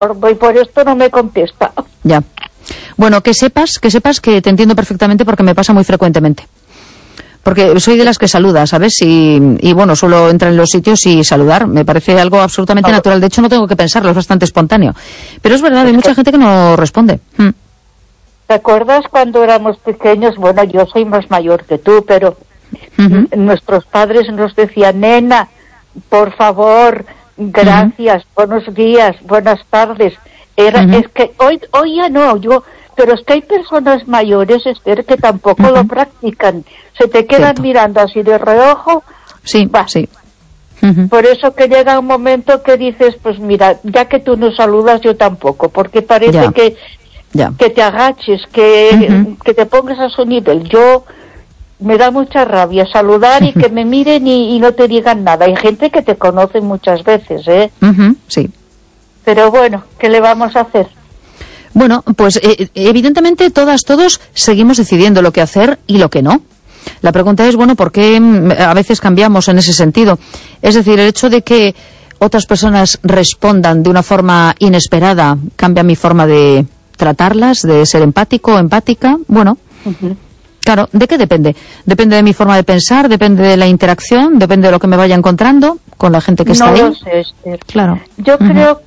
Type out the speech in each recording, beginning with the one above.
y por esto no me contesta. Ya. Bueno, que sepas que te entiendo perfectamente porque me pasa muy frecuentemente. Porque soy de las que saluda, ¿sabes? Y bueno, suelo entrar en los sitios y saludar. Me parece algo absolutamente natural. De hecho, no tengo que pensarlo, es bastante espontáneo. Pero es verdad, hay mucha gente que no responde. ¿Te acuerdas cuando éramos pequeños? Bueno, yo soy más mayor que tú, pero nuestros padres nos decían, nena, por favor, gracias, buenos días, buenas tardes. Es que hoy ya no, pero es que hay personas mayores, Esther, que tampoco lo practican. Se te quedan mirando así de reojo. Sí, sí. Por eso que llega un momento que dices, pues mira, ya que tú no saludas, yo tampoco, porque parece que te agaches, que te pongas a su nivel. Me da mucha rabia saludar y que me miren y no te digan nada. Hay gente que te conoce muchas veces, ¿eh? Sí. Pero bueno, ¿qué le vamos a hacer? Bueno, pues evidentemente todos seguimos decidiendo lo que hacer y lo que no. La pregunta es, bueno, ¿por qué a veces cambiamos en ese sentido? Es decir, el hecho de que otras personas respondan de una forma inesperada cambia mi forma de tratarlas, de ser empático o empática. Bueno, claro, ¿de qué depende? Depende de mi forma de pensar, depende de la interacción, depende de lo que me vaya encontrando con la gente que está ahí. No lo sé, Esther. Claro. Yo creo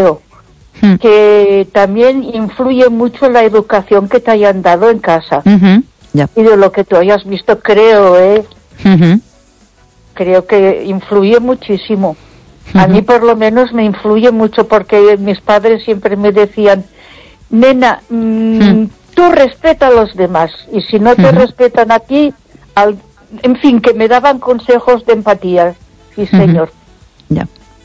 que también influye mucho la educación que te hayan dado en casa. Y de lo que tú hayas visto, creo que influye muchísimo. A mí por lo menos me influye mucho porque mis padres siempre me decían, nena, tú respeta a los demás y si no te respetan a ti, en fin, que me daban consejos de empatía. Sí, señor. Ya.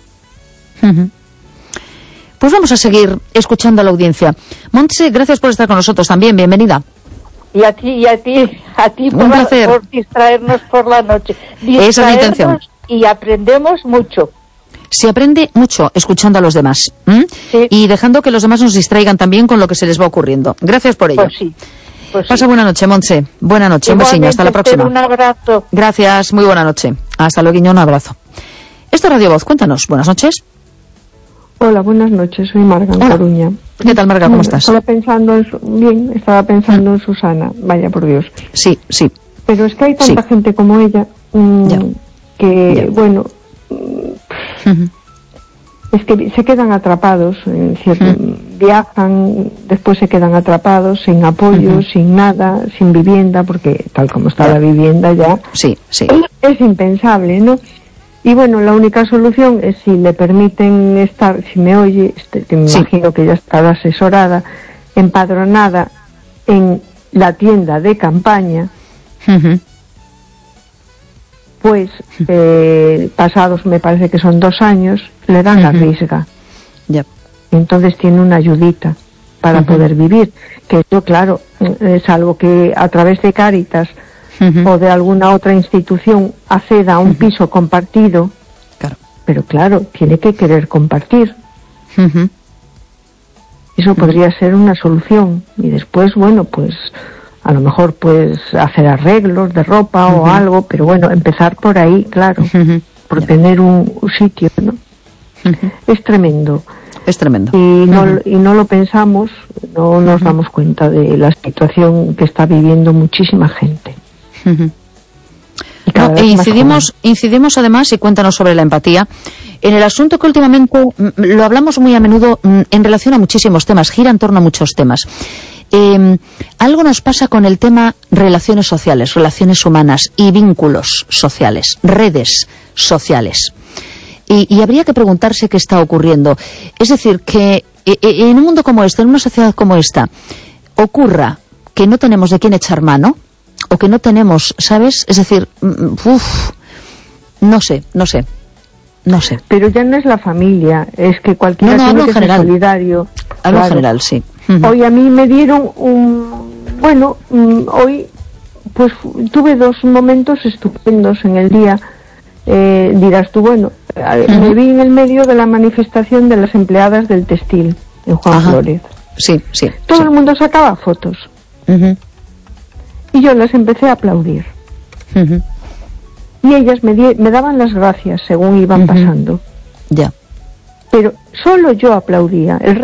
Pues vamos a seguir escuchando a la audiencia. Montse, gracias por estar con nosotros también, bienvenida. Y a ti Un placer. por distraernos por la noche. Esa es la intención. Y aprendemos mucho. Se aprende mucho escuchando a los demás. Sí. Y dejando que los demás nos distraigan también con lo que se les va ocurriendo. Gracias por ello. Pues sí. Pasa buena noche, Montse. Buena noche, un besiño. Hasta la próxima. Un abrazo. Gracias, muy buena noche. Hasta luego, un abrazo. Esto es Radio Voz, cuéntanos. Buenas noches. Hola, buenas noches. Soy Marga, en Coruña. ¿Qué tal, Marga? ¿Cómo estás? Estaba pensando en Susana. Vaya, por Dios. Sí. Pero es que hay tanta gente como ella que, bueno, es que se quedan atrapados, viajan, después se quedan atrapados, sin apoyo, sin nada, sin vivienda, porque tal como está la vivienda ya, es impensable, ¿no? Y bueno, la única solución es si le permiten estar, si me oye, que me imagino que ya está asesorada, empadronada en la tienda de campaña, pues pasados, me parece que son 2 años, le dan la risga. Entonces tiene una ayudita para poder vivir, que eso, claro, es algo que a través de Cáritas o de alguna otra institución acceda a un piso compartido, pero claro, tiene que querer compartir. Eso podría ser una solución. Y después, bueno, pues a lo mejor pues hacer arreglos de ropa o algo, pero bueno, empezar por ahí, claro, por tener un sitio, ¿no? Es tremendo. Es tremendo. Y no lo pensamos, no nos damos cuenta de la situación que está viviendo muchísima gente. Incidimos además, y cuéntanos sobre la empatía, en el asunto que últimamente lo hablamos muy a menudo en relación a muchísimos temas, gira en torno a muchos temas. Algo nos pasa con el tema relaciones sociales, relaciones humanas y vínculos sociales, redes sociales. Y habría que preguntarse qué está ocurriendo. Es decir, que en un mundo como este, en una sociedad como esta, ocurra que no tenemos de quién echar mano, o que no tenemos, ¿sabes? Es decir, no sé. Pero ya no es la familia, es que cualquiera tiene que ser solidario. Hablo en general, sí. Hoy a mí me dieron hoy pues tuve 2 momentos estupendos en el día. Dirás tú, bueno, me vi en el medio de la manifestación de las empleadas del textil en Juan Flórez. Sí. Todo el mundo sacaba fotos. Y yo las empecé a aplaudir. Y ellas me daban las gracias según iban pasando. Ya. Pero solo yo aplaudía. El